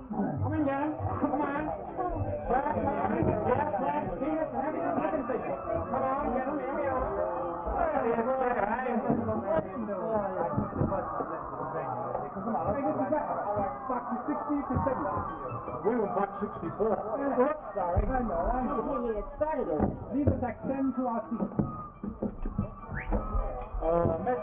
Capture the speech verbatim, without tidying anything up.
Come in, Jan. Come on. Back, back. Yes, yes. Peanuts and everything you can think of. Come on, get them. Here we are. There you go. Hey. Back to sixty to seventy. We were back sixty-four. Oops, sorry. I know, I know. It started early. Leave us extend to our seat. Uh,